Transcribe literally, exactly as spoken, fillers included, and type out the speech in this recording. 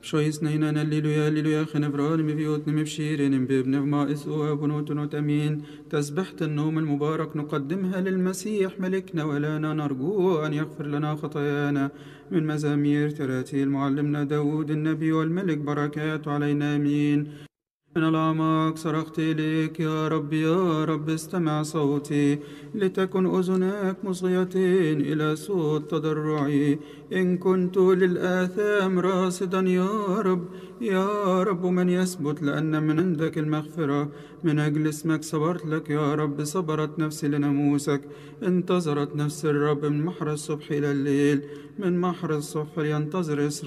شويس نينا الليلويا الليلويا خنفران مفيوت مبشيرين بابن ما إسوا بنوت نتمين. تسبحت النوم المبارك نقدمها للمسيح ملكنا ولانا نرجو أن يغفر لنا خطايانا من مزامير تراتيل معلمنا داود النبي والملك بركات علينا آمين. من الأعماق صرخت إليك يا رب يا رب استمع صوتي لتكن أذناك مصغيتين إلى صوت تضرعي. إن كنت للآثام راصدا يا رب يا رب من يثبت لأن من عندك المغفرة. من أجل اسمك صبرت لك يا رب صبرت نفسي لناموسك. انتظرت نفس الرب من محر الصبح إلى الليل من محر الصبح لينتظر إسرائيل